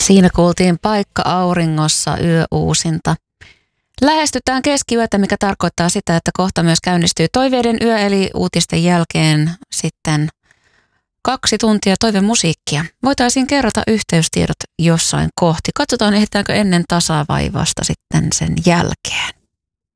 Siinä kuultiin Paikka auringossa yöuusinta. Lähestytään keskiyötä, mikä tarkoittaa sitä, että kohta myös käynnistyy Toiveiden yö, eli uutisten jälkeen sitten 2 tuntia toivemusiikkia. Voitaisiin kerrata yhteystiedot jossain kohti. Katsotaan, ehditäänkö ennen tasaa vai vasta sitten sen jälkeen.